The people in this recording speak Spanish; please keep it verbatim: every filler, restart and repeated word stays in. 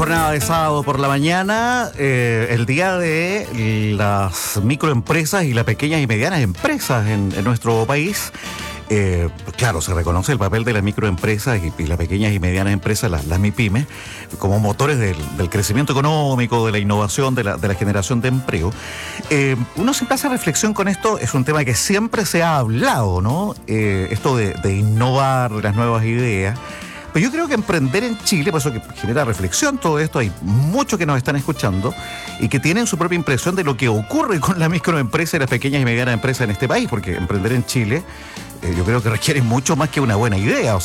jornada de sábado por la mañana, eh, el día de las microempresas y las pequeñas y medianas empresas en, en nuestro país. Eh, claro, se reconoce el papel de las microempresas y, y las pequeñas y medianas empresas, las, las MIPYMES, como motores del, del crecimiento económico, de la innovación, de la, de la generación de empleo. Eh, uno siempre hace reflexión con esto, es un tema que siempre se ha hablado, ¿no? Eh, esto de, de innovar, de las nuevas ideas. Pero yo creo que emprender en Chile, por eso que genera reflexión todo esto, hay muchos que nos están escuchando y que tienen su propia impresión de lo que ocurre con la microempresa y las pequeñas y medianas empresas en este país, porque emprender en Chile eh, yo creo que requiere mucho más que una buena idea. O